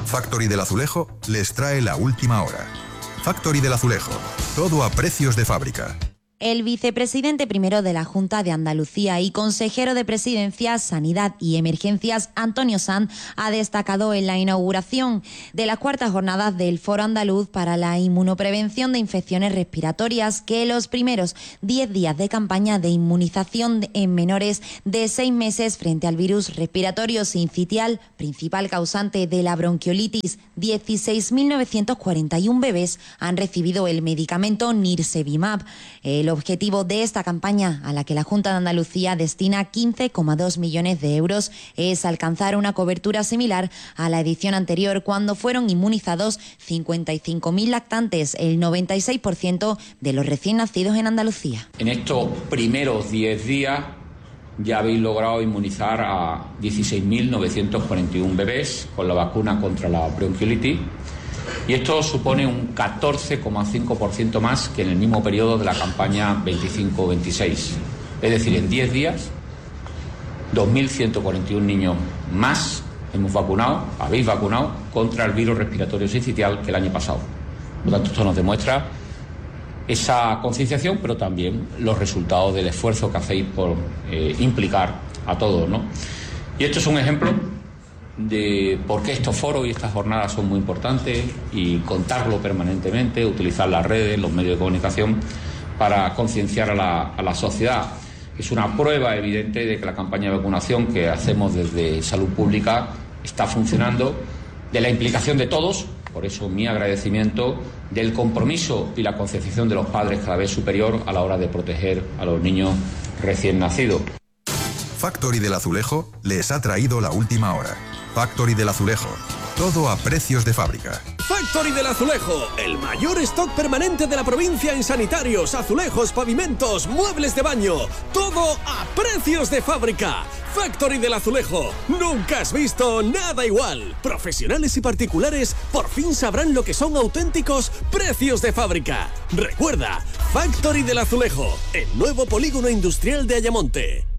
Factory del Azulejo les trae la última hora. Factory del Azulejo, todo a precios de fábrica. El vicepresidente primero de la Junta de Andalucía y consejero de Presidencia, Sanidad y Emergencias, Antonio Sanz, ha destacado en la inauguración de las cuartas jornadas del Foro Andaluz para la Inmunoprevención de Infecciones Respiratorias que los primeros 10 días de campaña de inmunización en menores de 6 meses frente al virus respiratorio sincitial, principal causante de la bronquiolitis, 16.941 bebés han recibido el medicamento Nirsevimab. El objetivo de esta campaña, a la que la Junta de Andalucía destina 15,2 millones de euros, es alcanzar una cobertura similar a la edición anterior, cuando fueron inmunizados 55.000 lactantes, el 96% de los recién nacidos en Andalucía. En estos primeros 10 días ya habéis logrado inmunizar a 16.941 bebés con la vacuna contra la bronquiolitis. Y esto supone un 14,5% más que en el mismo periodo de la campaña 25-26. Es decir, en 10 días, 2.141 niños más habéis vacunado contra el virus respiratorio sincitial que el año pasado. Por lo tanto, esto nos demuestra esa concienciación, pero también los resultados del esfuerzo que hacéis por implicar a todos, ¿no? Y esto es un ejemplo de por qué estos foros y estas jornadas son muy importantes, y contarlo permanentemente, utilizar las redes, los medios de comunicación para concienciar a la sociedad. Es una prueba evidente de que la campaña de vacunación que hacemos desde Salud Pública está funcionando, de la implicación de todos. Por eso mi agradecimiento, del compromiso y la concienciación de los padres cada vez superior a la hora de proteger a los niños recién nacidos. Factory del Azulejo les ha traído la última hora. Factory del Azulejo, todo a precios de fábrica. Factory del Azulejo, el mayor stock permanente de la provincia en sanitarios, azulejos, pavimentos, muebles de baño, todo a precios de fábrica. Factory del Azulejo, nunca has visto nada igual. Profesionales y particulares por fin sabrán lo que son auténticos precios de fábrica. Recuerda, Factory del Azulejo, el nuevo polígono industrial de Ayamonte.